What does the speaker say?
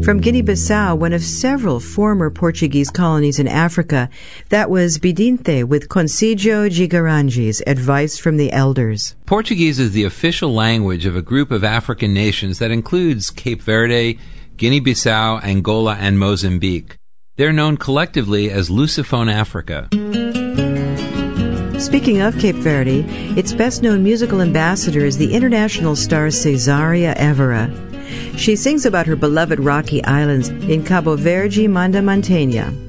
From Guinea-Bissau, one of several former Portuguese colonies in Africa, that was Bidinte with Conselho de Garanges, Advice from the Elders. Portuguese is the official language of a group of African nations that includes Cape Verde, Guinea-Bissau, Angola, and Mozambique. They're known collectively as Lusophone Africa. Speaking of Cape Verde, its best-known musical ambassador is the international star Cesaria Evora. She sings about her beloved rocky islands in Cabo Verde, Mandamanteña.